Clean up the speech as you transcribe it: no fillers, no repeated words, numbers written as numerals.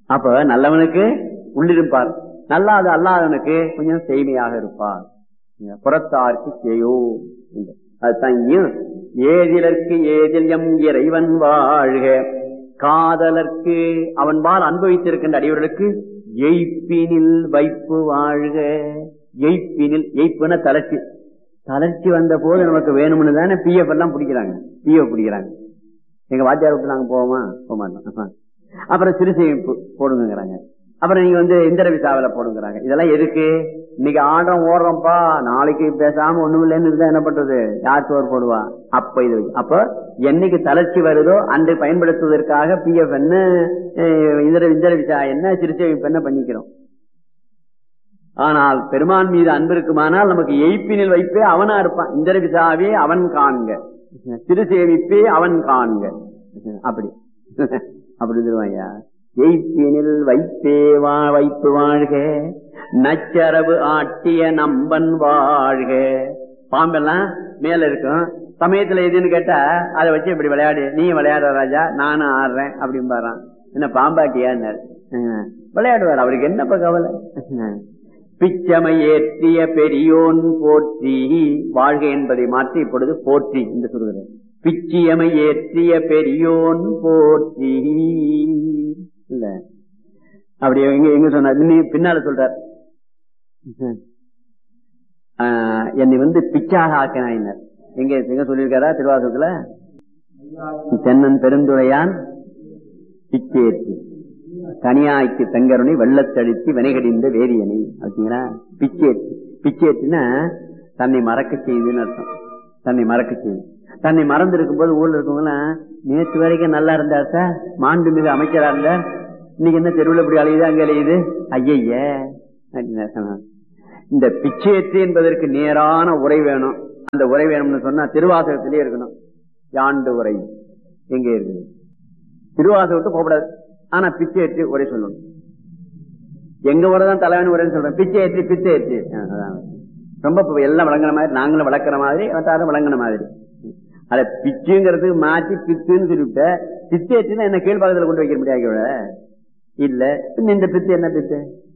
அப்ப நல்லவனுக்கு உள்ளிருப்பார், நல்லாது அல்லாதவனுக்கு கொஞ்சம் செய்மையாக இருப்பார். புறத்தார்க்கு செய்யோ, அதுதான் இங்கேயும் ஏதிலற்கு ஏதில் எம் இறைவன் வாழ்க, காதலர்க்கு அவன்பால் அனுபவித்திருக்கின்ற அடியவர்களுக்கு எய்ப்பினில் வைப்பு வாழ்க. எய்ப்பினில், எய்ப்புன தளர்ச்சி, தளர்ச்சி வந்த போது நமக்கு வேணும்னு தானே பிஎஃப் எல்லாம் பிடிக்கிறாங்க, பிஎஃப் பிடிக்கிறாங்க. எங்க வாத்தியார் விட்டு நாங்க போவோமா? போக மாட்டோம். அப்புறம் சிறு சேமிப்பு போடுங்கிறாங்க, அப்புறம் நீங்க இந்திர விசாவில போடுங்கிறாங்க. இதெல்லாம் எதுக்கு? இன்னைக்கு ஆடுறோம் ஓடுறோம்ப்பா, நாளைக்கு பேசாம ஒண்ணும் இல்லைன்னு இருந்தா என்ன பண்றது? யார் சோறு போடுவா? அப்ப இது அப்ப என்னைக்கு தளர்ச்சி வருதோ அன்று பயன்படுத்துவதற்காக பிஎஃப் என்ன, இந்திர விசா என்ன, சிறுசேமிப்பு என்ன பண்ணிக்கிறோம். ஆனால் பெருமான் மீது அன்பு இருக்குமானால் நமக்கு எய்ப்பினில் வைப்பே அவனா இருப்பான். இந்திர விசாவே அவன் காண்க, சிறு சேமிப்பே அவன் காண்க. அப்படி அப்படி சொல்லுவாயா. எய்ப்பினில் வைப்பே வைப்பு வாழ்க, நச்சரவு ஆட்டிய நம்பன் வாழ்க. பாம்பெல்லாம் மேல இருக்கும், சமயத்துல எதுன்னு கேட்டா அதை வச்சு இப்படி விளையாடு, நீ விளையாடுற ராஜா, நானும் ஆடுறேன் அப்படின்னு. என்ன பாம்பாட்டியான்னு விளையாடுவார், அவருக்கு என்னப்ப கவலை. பிச்சமை ஏற்றிய பெரியோன் போற்றி வாழ்க என்பதை மாற்றி இப்பொழுது போற்றி என்று சொல்கிறேன். பிச்சியமை ஏற்றிய பெரியோன் போற்றி இல்ல, அப்படி எங்க சொன்னார், பின்னால சொல்றார், என்னை பிச்சாக ஆக்கினாயினர். எங்க சொல்லியிருக்காரா திருவாசகத்துல? தென்னன் பெருந்துரையான் பிச்சேற்றி கனியாய்க்கு தங்கருணை வெள்ளத்தடித்து வினைகடிந்த வேரியனை அப்படிங்களா. பிச்சேற்றி, பிச்சேற்றினா தன்னை மறக்க செய்துன்னு அர்த்தம். தன்னை மறக்க செய்து, தன்னை மறந்து இருக்கும் போது ஊர்ல இருக்கவங்களாம் நேற்று வரைக்கும் நல்லா இருந்தார் சார், மாண்புமிகு அமைச்சரா இருந்தார், இன்னைக்கு என்ன தெருவில் இப்படி அலையுது அங்க அலையுது, ஐய. இந்த பிச்சேற்றி என்பதற்கு நேரான உரை வேணும். அந்த உரை வேணும்னு சொன்னா திருவாசகத்திலே இருக்கணும். யாண்டு உரை எங்க இருக்குது? திருவாசகத்தை போகக்கூடாது, ஆனா பிச்சேற்றி உரை சொல்லணும். எங்க உரைதான் தலைவன் உரைன்னு சொல்றேன், பிச்சேற்றி பிச்சேற்றி. ரொம்ப எல்லாம் விளங்குற மாதிரி, நாங்களும் வளர்க்கிற மாதிரி, எல்லாரும் விளங்குற மாதிரி. அத பிச்சுங்கிறதுக்கு மாற்றி பித்துன்னு சொல்லிவிட்ட, பிச்சேற்றினா என்ன கீழ்பாகத்துல கொண்டு வைக்க முடியாது இல்ல. இந்த பித்து என்ன பித்து?